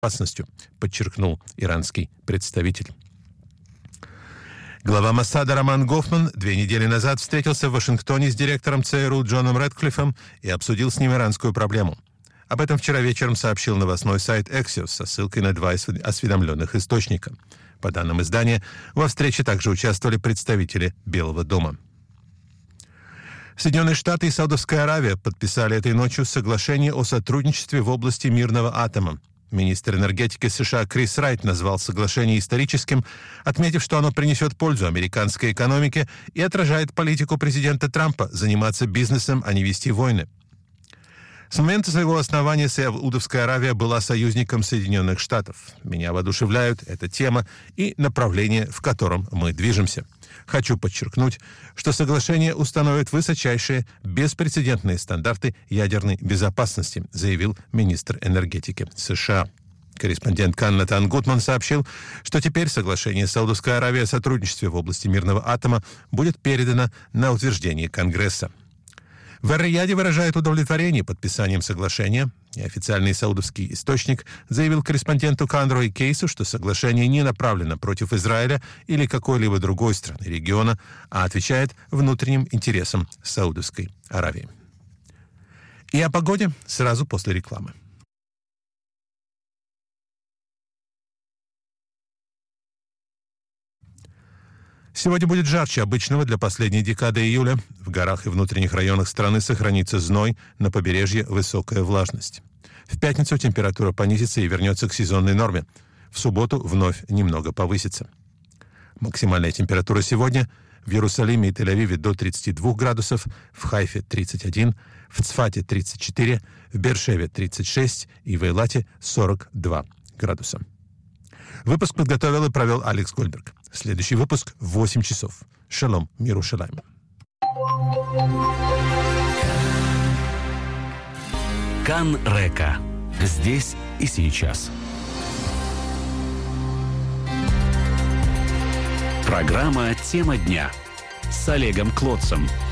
безопасностью, подчеркнул иранский представитель. Глава Моссада Роман Гофман 2 недели назад встретился в Вашингтоне с директором ЦРУ Джоном Рэдклиффом и обсудил с ним иранскую проблему. Об этом вчера вечером сообщил новостной сайт Axios со ссылкой на 2 осведомленных источника. По данным издания, во встрече также участвовали представители Белого дома. Соединенные Штаты и Саудовская Аравия подписали этой ночью соглашение о сотрудничестве в области мирного атома. Министр энергетики США Крис Райт назвал соглашение историческим, отметив, что оно принесет пользу американской экономике и отражает политику президента Трампа заниматься бизнесом, а не вести войны. С момента своего основания Саудовская Аравия была союзником Соединенных Штатов. Меня воодушевляют эта тема и направление, в котором мы движемся. Хочу подчеркнуть, что соглашение установит высочайшие, беспрецедентные стандарты ядерной безопасности, заявил министр энергетики США. Корреспондент КАН Натан Гутман сообщил, что теперь соглашение Саудовской Аравии о сотрудничестве в области мирного атома будет передано на утверждение Конгресса. В Эр-Рияде выражает удовлетворение подписанием соглашения. Неофициальный саудовский источник заявил корреспонденту КАН Рой Кейсу, что соглашение не направлено против Израиля или какой-либо другой страны региона, а отвечает внутренним интересам Саудовской Аравии. И о погоде сразу после рекламы. Сегодня будет жарче обычного для последней декады июля. В горах и внутренних районах страны сохранится зной, на побережье высокая влажность. В пятницу температура понизится и вернется к сезонной норме. В субботу вновь немного повысится. Максимальная температура сегодня в Иерусалиме и Тель-Авиве до 32 градусов, в Хайфе 31, в Цфате 34, в Беэр-Шеве 36 и в Эйлате 42 градуса. Выпуск подготовил и провел Алекс Гольдберг. Следующий выпуск в 8 часов. Шалом, мир Иерусалиму. КАН Река. Здесь и сейчас. Программа «Тема дня» с Олегом Клотцем.